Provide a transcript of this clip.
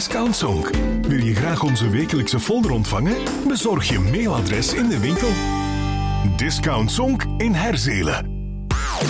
Discount Zonk. Wil je graag onze wekelijkse folder ontvangen? Bezorg je mailadres in de winkel. Discount Zonk in Herzelen.